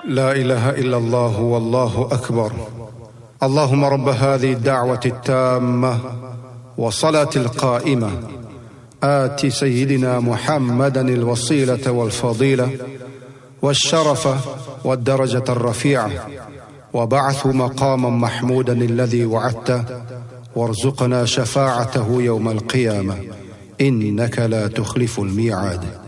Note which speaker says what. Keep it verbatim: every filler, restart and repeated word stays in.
Speaker 1: لا إله إلا الله والله أكبر. اللهم رب هذه الدعوة التامة والصلاة القائمة آت سيدنا محمدا الوسيلة والفضيلة والشرف والدرجة الرفيعة وبعث مقاما محمودا الذي وعدته وارزقنا شفاعته يوم القيامة إنك لا تخلف الميعاد.